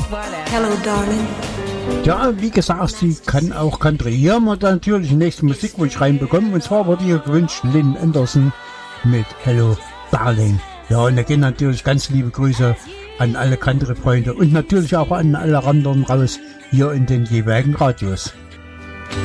Hello, darling. Ja, wie gesagt, sie kann auch Country. Hier haben wir dann natürlich den nächsten Musikwunsch reinbekommen. Und zwar wurde hier gewünscht Lynn Anderson mit Hello, Darling. Ja, und da gehen natürlich ganz liebe Grüße an alle Country-Freunde und natürlich auch an alle anderen raus hier in den jeweiligen Radios.